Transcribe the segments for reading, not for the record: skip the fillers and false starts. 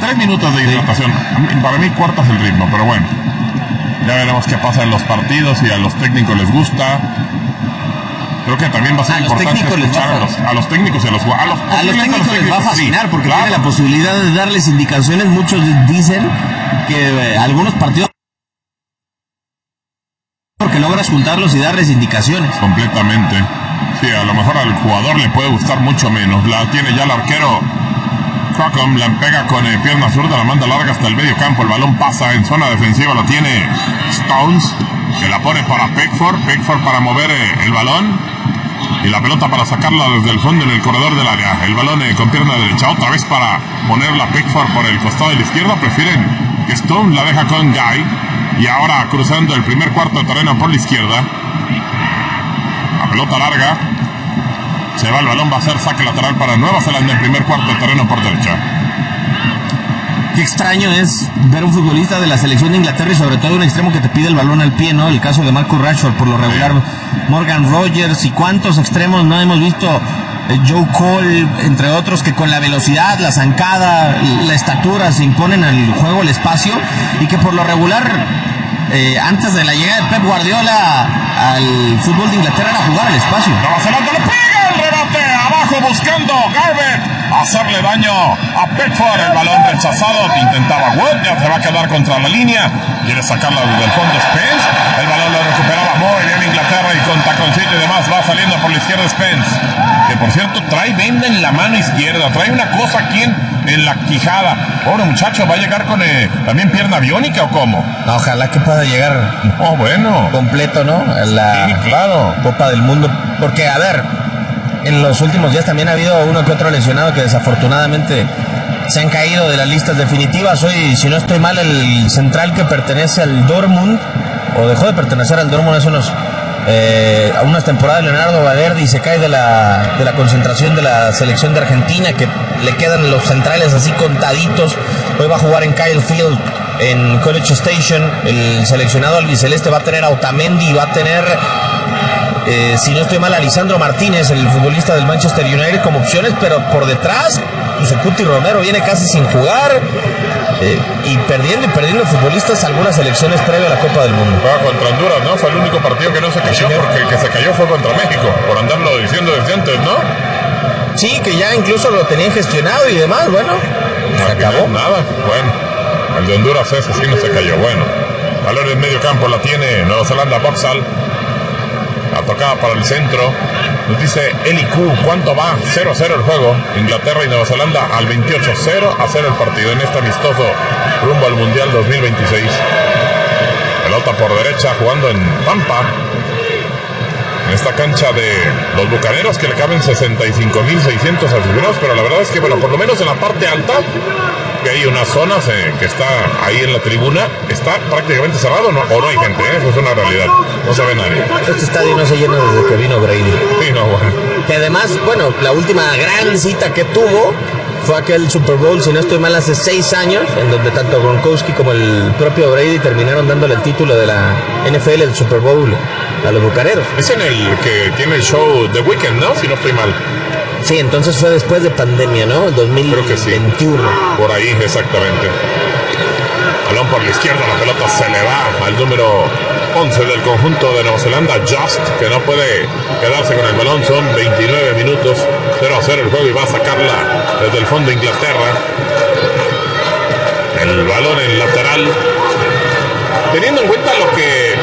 3 minutos de hidratación. Para mí cortas el ritmo, pero bueno. Ya veremos qué pasa en los partidos y a los técnicos les gusta. Creo que también va a ser importante escuchar a los técnicos y a los jugadores. A los técnicos les va a fascinar porque tiene la posibilidad de darles indicaciones. Muchos dicen que algunos partidos porque logras juntarlos y darles indicaciones. Completamente. Sí, a lo mejor al jugador le puede gustar mucho menos. La tiene ya el arquero Crockham, la pega con pierna zurda, la manda larga hasta el medio campo. El balón pasa en zona defensiva, lo tiene Stones, que la pone para Pickford para mover el balón. Y la pelota para sacarla desde el fondo en el corredor del área. El balón con pierna derecha, otra vez para ponerla Pickford por el costado de la izquierda. Prefieren que Stone la deja con Guy. Y ahora cruzando el primer cuarto de terreno por la izquierda. La pelota larga. Se va el balón, va a ser saque lateral para Nueva Zelanda en primer cuarto de terreno por derecha. Qué extraño es ver un futbolista de la selección de Inglaterra y sobre todo un extremo que te pide el balón al pie, ¿no? El caso de Marcus Rashford por lo regular, Morgan Rogers y cuántos extremos no hemos visto, Joe Cole, entre otros, que con la velocidad, la zancada, la estatura se imponen al juego, el espacio, y que por lo regular, antes de la llegada de Pep Guardiola al fútbol de Inglaterra, era jugar al espacio. Nueva Zelanda le pega el rebote, abajo buscando Garbutt hacerle daño a Pickford. El balón rechazado, intentaba Wood, ya se va a quedar contra la línea, quiere sacarla desde el fondo Spence. El balón lo recuperaba muy bien Inglaterra y con taconcito y demás va saliendo por la izquierda Spence, que por cierto trae venda en la mano izquierda, trae una cosa aquí en la quijada. Pobre muchacho, ¿va a llegar con también pierna biónica o cómo? No, ojalá que pueda llegar completo, ¿no? A la Copa del Mundo, porque a ver, en los últimos días también ha habido uno que otro lesionado que desafortunadamente se han caído de las listas definitivas. Hoy, si no estoy mal, el central que pertenece al Dortmund, o dejó de pertenecer al Dortmund hace a unas temporadas, Leonardo Balerdi, se cae de la concentración de la selección de Argentina, que le quedan los centrales así contaditos. Hoy va a jugar en Kyle Field, en College Station. El seleccionado albiceleste va a tener a Otamendi, va a tener, si no estoy mal, a Lisandro Martínez, el futbolista del Manchester United, como opciones, pero por detrás, pues el Cuti Romero viene casi sin jugar, y perdiendo futbolistas algunas selecciones previo a la Copa del Mundo. Juega contra Honduras, ¿no? Fue el único partido que no se cayó, porque el que se cayó fue contra México, por andarlo diciendo desde antes, ¿no? Sí, que ya incluso lo tenían gestionado y demás, bueno, se acabó. Nada, bueno, el de Honduras ese sí no se cayó, bueno. Valor en medio campo la tiene Nueva Zelanda, Boxall. La tocada para el centro. Nos dice Eli Q, ¿cuánto va? 0-0 el juego. Inglaterra y Nueva Zelanda al 28, 0-0 el partido en este amistoso rumbo al Mundial 2026. Pelota por derecha jugando en Tampa. En esta cancha de los Bucaneros, que le caben 65,600 aficionados, pero la verdad es que, bueno, por lo menos en la parte alta, que hay unas zonas que está ahí en la tribuna, está prácticamente cerrado, ¿no? O no hay gente, eso es una realidad, no se ve nadie. Este estadio no se llena desde que vino Brady. Sí, no, bueno. Que además, bueno, la última gran cita que tuvo fue aquel Super Bowl, si no estoy mal, hace 6 años, en donde tanto Gronkowski como el propio Brady terminaron dándole el título de la NFL, el Super Bowl, a los Bucaneros. Es en el que tiene el show The Weeknd, ¿no? Si no estoy mal. Sí, entonces fue después de pandemia, ¿no? El 2021. Creo que sí. Por ahí, exactamente. Balón por la izquierda, la pelota se le va al número 11 del conjunto de Nueva Zelanda, Just, que no puede quedarse con el balón. Son 29 minutos, 0-0 el juego y va a sacarla desde el fondo de Inglaterra. El balón en lateral. Teniendo en cuenta lo que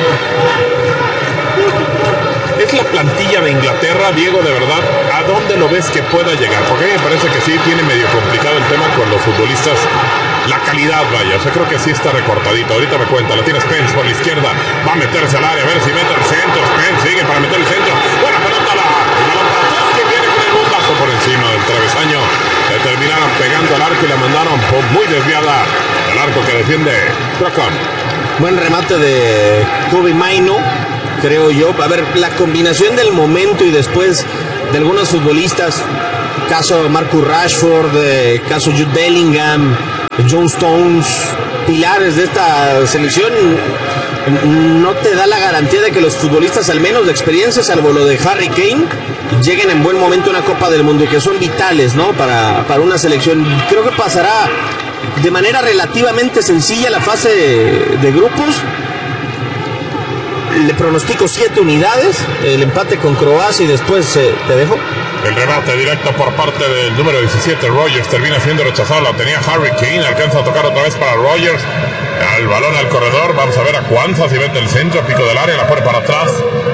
es la plantilla de Inglaterra, Diego, de verdad, ¿a dónde lo ves que pueda llegar? Porque a mí me parece que sí tiene medio complicado el tema con los futbolistas. La calidad, vaya, o sea, creo que sí está recortadito. Ahorita me cuenta, la tiene Spence por la izquierda, va a meterse al área, a ver si mete el centro. Spence sigue para meter el centro. Buena pelota, el balón para atrás, que viene con el bombazo por encima del travesaño. Le terminaron pegando al arco y la mandaron muy desviada al arco que defiende Crockham. Buen remate de Kobe Maino, creo yo. A ver, la combinación del momento y después de algunos futbolistas, caso Marcus Rashford, caso Jude Bellingham, John Stones, pilares de esta selección, no te da la garantía de que los futbolistas, al menos de experiencia, salvo lo de Harry Kane, lleguen en buen momento a una Copa del Mundo, y que son vitales, ¿no? Para una selección. Creo que pasará de manera relativamente sencilla la fase de grupos. Le pronostico 7 unidades, el empate con Croacia y después te dejo. El remate directo por parte del número 17, Rogers, termina siendo rechazado, la tenía Harry Kane, alcanza a tocar otra vez para Rogers, al balón al corredor, vamos a ver a Kwanzaa si vende el centro, pico del área, la pone para atrás,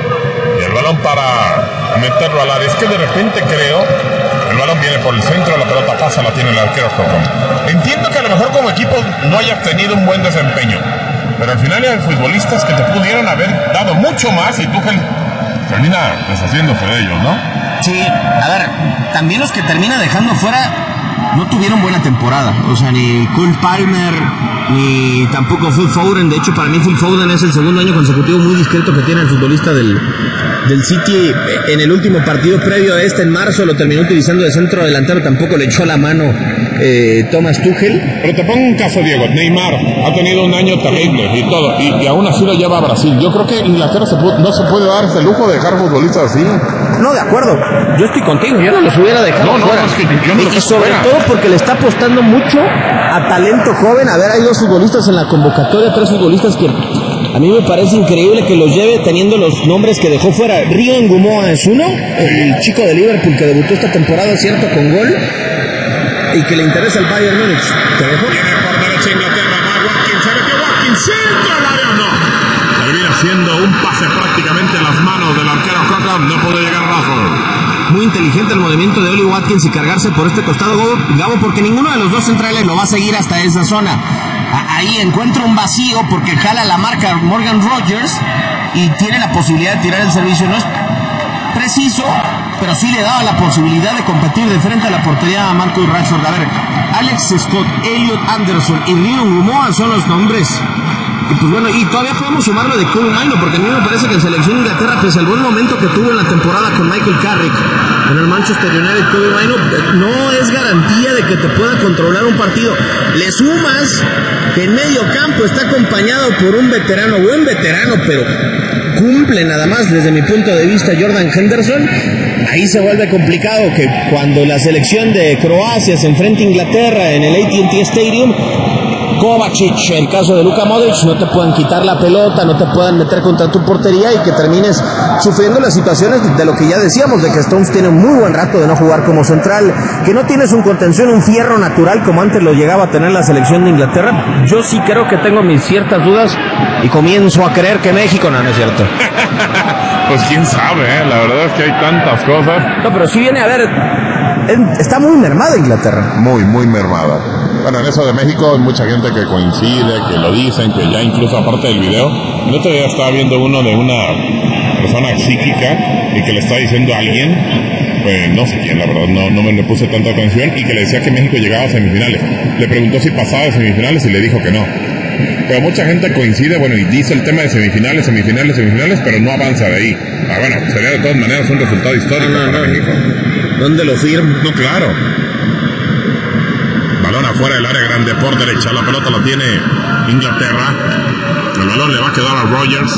y el balón para meterlo al área. Es que de repente creo, el balón viene por el centro, la pelota pasa, la tiene el arquero Crocom. Entiendo que a lo mejor como equipo no hayas tenido un buen desempeño, pero al final hay futbolistas que te pudieron haber dado mucho más y Tuchel termina deshaciéndose de ellos, ¿no? Sí, a ver, también los que termina dejando fuera no tuvieron buena temporada. O sea, ni Cole Palmer, ni tampoco Phil Foden. De hecho, para mí Phil Foden es el segundo año consecutivo muy discreto que tiene el futbolista del City. En el último partido previo a este, en marzo, lo terminó utilizando de centro delantero. Tampoco le echó la mano Thomas Tuchel. Pero te pongo un caso, Diego. Neymar ha tenido un año terrible y todo, y aún así lo lleva a Brasil. Yo creo que Inglaterra no se puede dar ese lujo de dejar futbolistas así. No, de acuerdo. Yo estoy contigo. Yo no los hubiera dejado fuera. Es que yo no y sobre todo porque le está apostando mucho a talento joven. A ver, hay 2 futbolistas en la convocatoria, 3 futbolistas que a mí me parece increíble que los lleve teniendo los nombres que dejó fuera. Río Ngumoa es uno, el chico de Liverpool que debutó esta temporada, cierto, con gol, y que le interesa el Bayern Múnich. ¿Te dejo? Viene por derecha Inglaterra, va Watkins, se metió Watkins, centro al área, no. Termina siendo un pase prácticamente en las manos del arquero Cochran, no puede llegar Rashford. Muy inteligente el movimiento de Oli Watkins y cargarse por este costado, Gabo, porque ninguno de los 2 centrales lo va a seguir hasta esa zona. Ahí encuentra un vacío porque jala la marca Morgan Rogers y tiene la posibilidad de tirar el servicio. No es preciso, pero sí le daba la posibilidad de competir de frente a la portería a Marcus Rashford. A ver, Alex Scott, Elliot Anderson y Río Ngumoa son los nombres. Y pues bueno, y todavía podemos sumarlo de Kobe Mainoo, porque a mí me parece que en selección de Inglaterra, pese al buen momento que tuvo en la temporada con Michael Carrick en el Manchester United, Kobe Mainoo no es garantía de que te pueda controlar un partido. Le sumas que en medio campo está acompañado por un veterano, buen veterano, pero cumple nada más desde mi punto de vista Jordan Henderson. Ahí se vuelve complicado que cuando la selección de Croacia se enfrenta a Inglaterra en el AT&T Stadium, Kovacic, el caso de Luka Modric, no te puedan quitar la pelota, no te puedan meter contra tu portería y que termines sufriendo las situaciones de lo que ya decíamos, de que Stones tiene un muy buen rato de no jugar como central, que no tienes un contención, un fierro natural como antes lo llegaba a tener la selección de Inglaterra. Yo sí creo que tengo mis ciertas dudas y comienzo a creer que México no es cierto. Pues quién sabe, la verdad es que hay tantas cosas. No, pero sí viene a ver, está muy mermada Inglaterra. Muy, muy mermada. Bueno, en eso de México hay mucha gente que coincide, que lo dicen, que ya incluso aparte del video, el otro día estaba viendo uno de una persona psíquica y que le está diciendo a alguien, pues no sé quién, la verdad, no me puse tanta atención, y que le decía que México llegaba a semifinales. Le preguntó si pasaba de semifinales y le dijo que no. Pero mucha gente coincide, bueno, y dice el tema de semifinales, pero no avanza de ahí. Bueno, sería de todas maneras un resultado histórico para México. ¿Dónde lo firmo? No, claro. Balón afuera del área grande por derecha, la pelota la tiene Inglaterra. El balón le va a quedar a Rogers.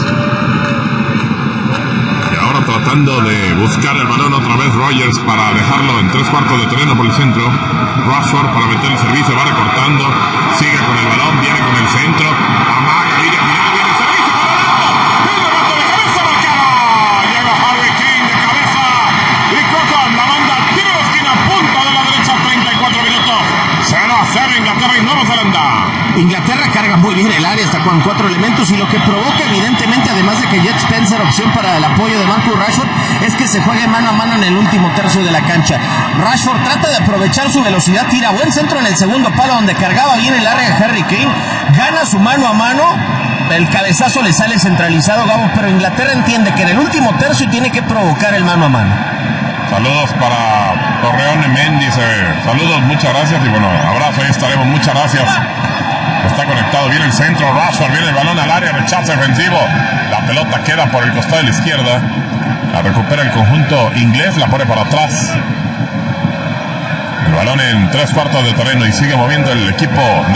Y ahora tratando de buscar el balón otra vez Rogers para dejarlo en 3/4 de terreno por el centro. Rashford para meter el servicio, va recortando, sigue con el balón, viene con el centro, amaga, línea final, viene el servicio, el remate de cabeza marcado. Llega Harry Kane de cabeza y Cochran la manda al tiro de esquina, punta de la derecha, 34 minutos. 0-0 Inglaterra y Nueva Zelanda. Inglaterra carga muy bien el área, está con 4 elementos, y lo que provoca evidentemente, además de que Jet Spencer, opción para el apoyo de Marcus Rashford, es que se juegue mano a mano en el último tercio de la cancha. Rashford trata de aprovechar su velocidad, tira buen centro en el segundo palo donde cargaba bien el área Harry Kane, gana su mano a mano, el cabezazo le sale centralizado, Gabo, pero Inglaterra entiende que en el último tercio tiene que provocar el mano a mano. Saludos para Torreón Emen, dice, saludos, muchas gracias, y bueno, abrazo, ahí estaremos, muchas gracias. Está conectado, viene el centro, Rashford, viene el balón al área, rechazo defensivo, la pelota queda por el costado de la izquierda, la recupera el conjunto inglés, la pone para atrás, el balón en 3/4 de terreno y sigue moviendo el equipo